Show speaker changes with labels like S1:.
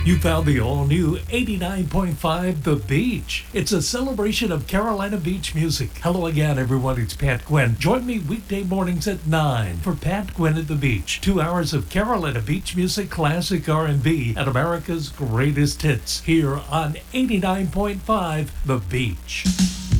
S1: You found the all-new 89.5 The Beach. It's a celebration of Carolina Beach music. Hello again, everyone. It's Pat Quinn. Join me weekday mornings at 9 for Pat Quinn at the Beach. 2 hours of Carolina Beach music, classic R&B, and America's greatest hits here on 89.5 The Beach.